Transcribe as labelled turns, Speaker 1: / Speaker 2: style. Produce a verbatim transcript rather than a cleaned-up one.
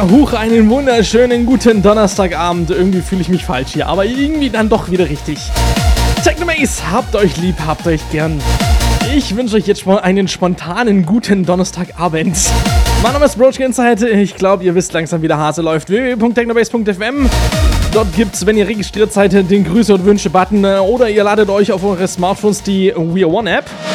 Speaker 1: Huch, einen wunderschönen guten Donnerstagabend. Irgendwie fühle ich mich falsch hier, aber irgendwie dann doch wieder richtig. Technomaze, habt euch lieb, habt euch gern. Ich wünsche euch jetzt mal einen spontanen guten Donnerstagabend. Mein Name ist Broachkin-Seite. Ich glaube, ihr wisst langsam, wie der Hase läuft. w w w punkt technomaze punkt f m. Dort gibt's, wenn ihr registriert seid, den Grüße- und Wünsche-Button oder ihr ladet euch auf eure Smartphones die We Are One App.